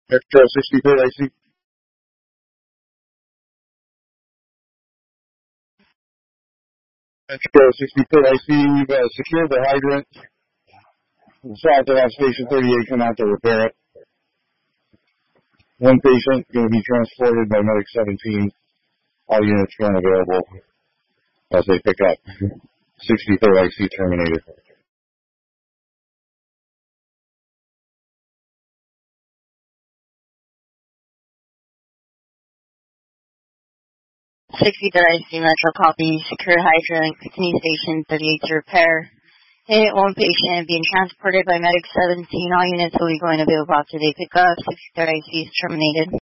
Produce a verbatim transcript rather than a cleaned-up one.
Metro sixty-third I C. Metro sixty-third I C, you've uh, secured the hydrant. South of Station thirty-eight, come out to repair it. One patient going to be transported by Medic seventeen. All units are unavailable as they pick up. sixty-third I C terminated. sixty-third I C Metro copy. Secure hydrant. Continue station thirty-eight to repair. Unit one patient being transported by Medic seventeen. All units will be going available after they pick up. sixty-third I C is terminated.